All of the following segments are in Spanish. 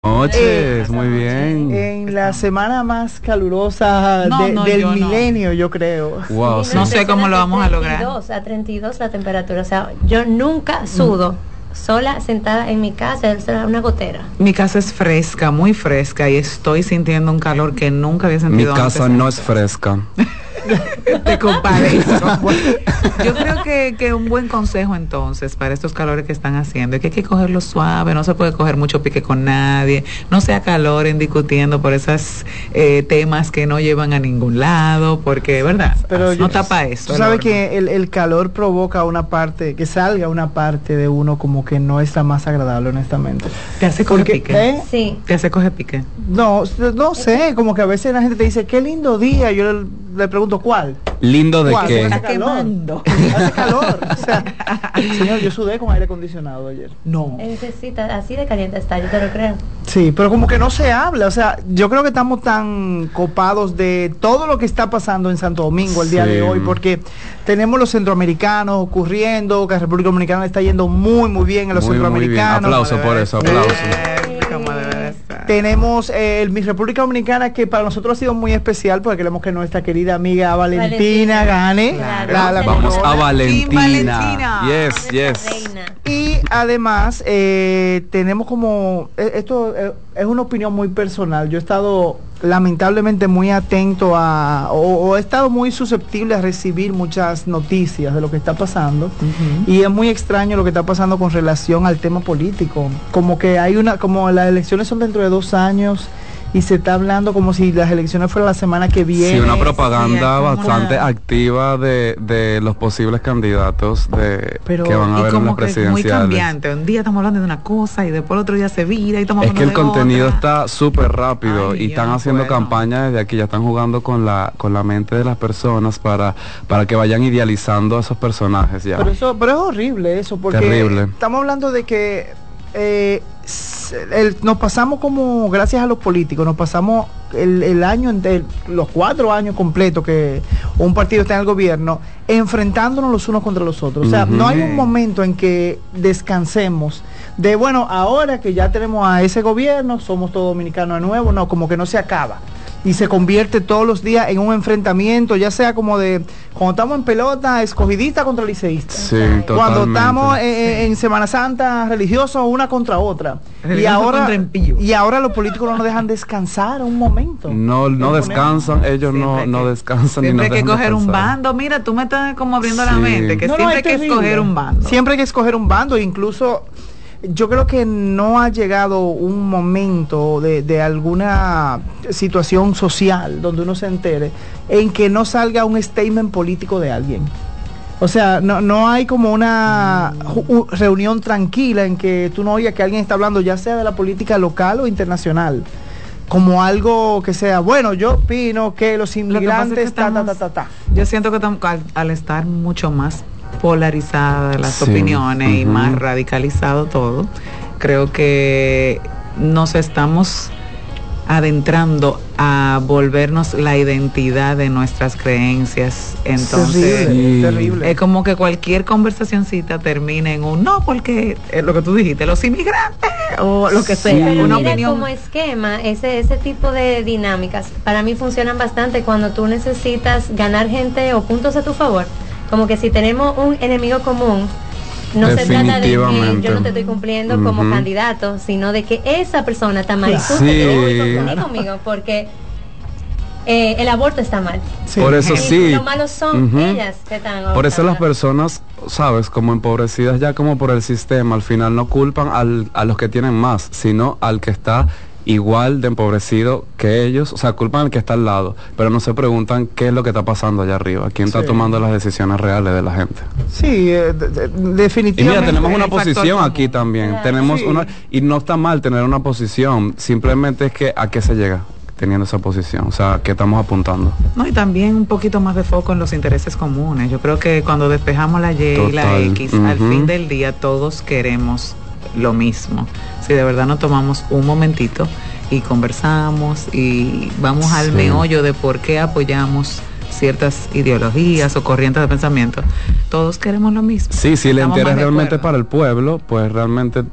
Noches, muy bien. En la semana más calurosa del milenio, yo creo. Wow, no sé cómo lo vamos a lograr. A 32 la temperatura, o sea, yo nunca sudo. Sola, sentada en mi casa, una gotera. Mi casa es fresca, muy fresca, y estoy sintiendo un calor que nunca había sentido antes. Mi casa no es fresca. Te compadezco. Yo creo que un buen consejo entonces para estos calores que están haciendo es que hay que cogerlo suave, no se puede coger mucho pique con nadie, no se acaloren discutiendo por esos temas que no llevan a ningún lado, porque, ¿verdad? Pero no tapa eso. Tú sabes que el calor provoca una parte, que salga una parte de uno como que no es la más agradable, honestamente. ¿Te hace coger pique? Sí. ¿Te hace coger pique? No sé, como que a veces la gente te dice, qué lindo día, yo le pregunto, ¿cuál? ¿Lindo de qué? Hace calor. Hace calor. O sea, señor, yo sudé con aire acondicionado ayer. No. Necesita, así de caliente está, yo te lo creo. Sí, pero como que no se habla. O sea, yo creo que estamos tan copados de todo lo que está pasando en Santo Domingo el día de hoy, porque tenemos los centroamericanos ocurriendo, que la República Dominicana está yendo muy, muy bien en los centroamericanos. Muy bien. Aplauso por eso, aplauso. Tenemos mi República Dominicana, que para nosotros ha sido muy especial porque queremos que nuestra querida amiga Valentina gane. Claro. Vamos a Valentina. Yes. Y además tenemos como, esto es una opinión muy personal, yo he estado lamentablemente muy atento o he estado muy susceptible a recibir muchas noticias de lo que está pasando, y es muy extraño lo que está pasando con relación al tema político, como que como las elecciones son dentro de 2 años y se está hablando como si las elecciones fueran la semana que viene. Sí, una propaganda bastante activa de los posibles candidatos que van a haber en las presidenciales. Muy cambiante, un día estamos hablando de una cosa y después el otro día se vira y estamos hablando de otra. Es que el contenido está súper rápido. Ay, y están haciendo campañas desde aquí, ya están jugando con la mente de las personas para que vayan idealizando a esos personajes ya. Pero es horrible eso, porque terrible. Estamos hablando de que nos pasamos, como gracias a los políticos, nos pasamos el año, los 4 años completos que un partido está en el gobierno, enfrentándonos los unos contra los otros. O sea, no hay un momento en que descansemos de, bueno, ahora que ya tenemos a ese gobierno, somos todos dominicanos de nuevo. No, como que no se acaba y se convierte todos los días en un enfrentamiento, ya sea como de cuando estamos en pelota, escogidista contra liceísta. Sí, cuando estamos en Semana Santa religiosa, una contra otra. Y ahora los políticos no nos dejan descansar un momento. No descansan, ellos no descansan. Siempre hay que coger un bando. Mira, tú me estás como abriendo la mente, que siempre hay que escoger un bando. Siempre hay que escoger un bando, incluso yo creo que no ha llegado un momento de alguna situación social donde uno se entere en que no salga un statement político de alguien. O sea, no hay como una reunión tranquila en que tú no oigas que alguien está hablando, ya sea de la política local o internacional, como algo que sea, bueno, yo opino que los inmigrantes, Yo siento que al estar mucho más polarizadas las opiniones y más radicalizado todo, creo que nos estamos adentrando a volvernos la identidad de nuestras creencias. Entonces terrible. Es como que cualquier conversacioncita termine en un no, porque es lo que tú dijiste, los inmigrantes o lo que sea. Pero una opinión. Como esquema, ese tipo de dinámicas para mí funcionan bastante cuando tú necesitas ganar gente o puntos a tu favor. Como que si tenemos un enemigo común, no se trata de que yo no te estoy cumpliendo como candidato, sino de que esa persona está mal y tú te tienes que confundir conmigo porque el aborto está mal. Por eso y lo malo son ellas que están. Por eso las personas, sabes, como empobrecidas ya como por el sistema, al final no culpan a los que tienen más, sino al que está igual de empobrecido que ellos. O sea, culpan al que está al lado, pero no se preguntan qué es lo que está pasando allá arriba, quién está tomando las decisiones reales de la gente. Sí, definitivamente. Y mira, tenemos una posición aquí también, tenemos una, y no está mal tener una posición, simplemente es que a qué se llega teniendo esa posición, o sea, ¿qué estamos apuntando? No, y también un poquito más de foco en los intereses comunes. Yo creo que cuando despejamos la Y y la X, al fin del día todos queremos lo mismo. Si de verdad nos tomamos un momentito y conversamos y vamos al meollo de por qué apoyamos ciertas ideologías o corrientes de pensamiento, todos queremos lo mismo. Sí, si el interés realmente para el pueblo, pues realmente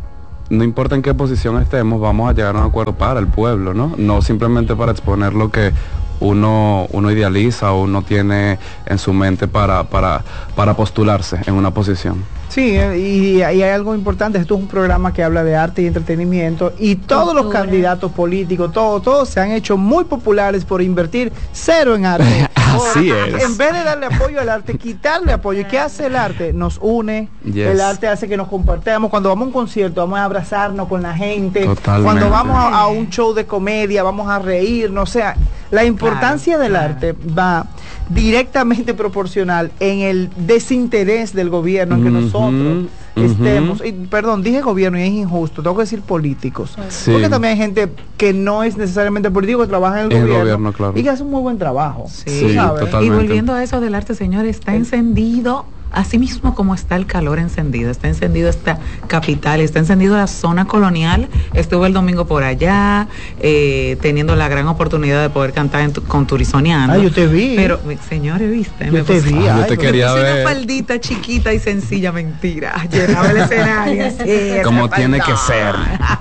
no importa en qué posición estemos, vamos a llegar a un acuerdo para el pueblo, ¿no? No simplemente para exponer lo que uno idealiza o uno tiene en su mente para postularse en una posición. Sí, y hay algo importante, esto es un programa que habla de arte y entretenimiento y todos los candidatos políticos, todos se han hecho muy populares por invertir cero en arte. Así es. En vez de darle apoyo al arte, quitarle apoyo. ¿Y qué hace el arte? Nos une, el arte hace que nos compartamos. Cuando vamos a un concierto, vamos a abrazarnos con la gente. Totalmente. Cuando vamos a un show de comedia, vamos a reírnos. O sea, la importancia del arte va directamente proporcional en el desinterés del gobierno en que nosotros estemos, y perdón, dije gobierno y es injusto, tengo que decir políticos, porque también hay gente que no es necesariamente político, que trabaja en el gobierno claro, y que hace un muy buen trabajo. Sí, totalmente. Y volviendo a eso del arte, señores, está encendido. Así mismo como está el calor encendido, está encendido esta capital, está encendido la zona colonial. Estuve el domingo por allá, teniendo la gran oportunidad de poder cantar con Turizoniano. Yo te vi. Pero, señores, ¿viste? Yo te vi. Yo te quería ver. Una faldita chiquita y sencilla, mentira. Llenaba el escenario así. Como tiene que ser.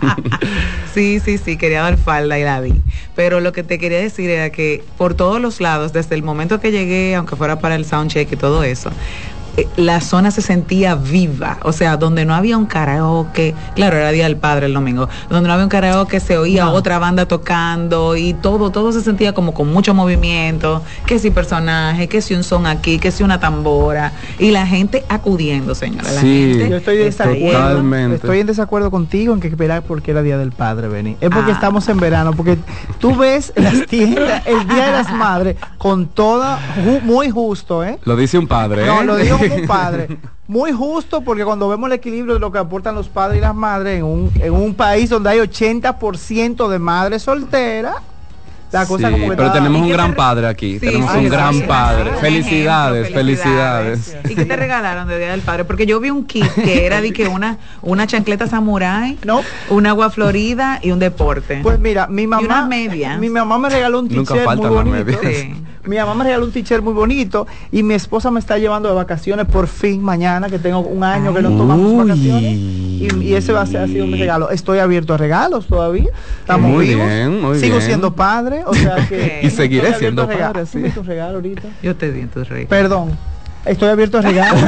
Sí, quería dar falda y la vi. Pero lo que te quería decir era que por todos los lados, desde el momento que llegué, aunque fuera para el soundcheck y todo eso, la zona se sentía viva, o sea, donde no había un karaoke, claro, era Día del Padre el domingo, donde no había un karaoke, se oía otra banda tocando y todo se sentía como con mucho movimiento, que si personaje, que si un son aquí, que si una tambora, y la gente acudiendo, señora. La gente, yo estoy en desacuerdo contigo en que esperar porque era Día del Padre, Beni. Es porque estamos en verano, porque tú ves las tiendas, el Día de las Madres, con toda, muy justo, ¿eh? Lo dice un padre, No, lo digo un padre muy justo, porque cuando vemos el equilibrio de lo que aportan los padres y las madres en un país donde hay 80% de madres solteras, la cosa como que pero tenemos un gran padre aquí, tenemos un gran padre. Felicidades. ¿Y qué te regalaron de Día del Padre? Porque yo vi un kit que era de que una chancleta samurái, un agua florida y un deporte. Pues mira, mi mamá me regaló un t-shirt muy bonito. Mi mamá me regaló un t-shirt muy bonito y mi esposa me está llevando de vacaciones por fin mañana, que tengo un año que no tomamos vacaciones, y ese ha sido mi regalo. Estoy abierto a regalos todavía. Estamos muy vivos. Bien, sigo siendo padre, o sea que y seguiré siendo padre. Sí. ¿Tu regalo ahorita? Yo te di tu regalo. Perdón. Estoy abierto a regalos.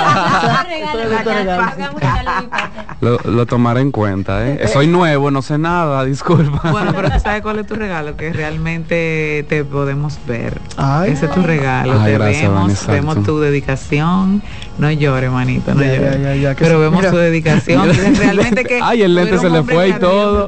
Lo tomaré en cuenta, ¿eh? Soy nuevo, no sé nada, disculpa. Bueno, pero tú sabes cuál es tu regalo, que realmente te podemos ver. Ese es tu regalo. Ay, gracias, vemos tu dedicación. No llores, manito, no llores. Pero vemos tu dedicación. Realmente que ay, el lente se le fue y todo.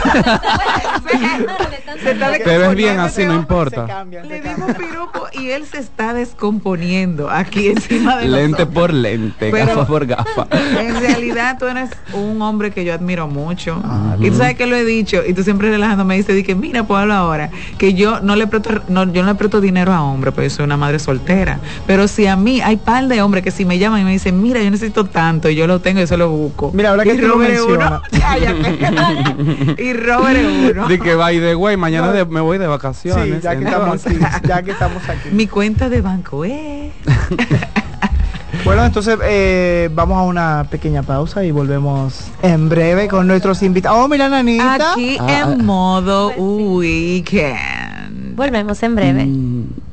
Te ves bien así, no importa. Le dimos piropo y él se está descomponiendo aquí encima de lente por lente, gafa por gafa. En realidad tú eres un hombre que yo admiro mucho. Y tú sabes que lo he dicho, y tú siempre relajando me dices, que mira, pues hablo ahora, que yo no le presto dinero a hombres, porque yo soy una madre soltera. Pero si a mí hay par de hombres que si me llaman y me dicen, mira, yo necesito tanto, y yo lo tengo y eso lo busco. Mira, ahora que tú lo mencionas. Y Robert es uno. De que by the way, mañana me voy de vacaciones. Sí, ya que estamos aquí. Mi cuenta de banco Bueno, entonces vamos a una pequeña pausa y volvemos en breve con nuestros invitados. Oh, mira, Nanita. Aquí en modo weekend. Volvemos en breve.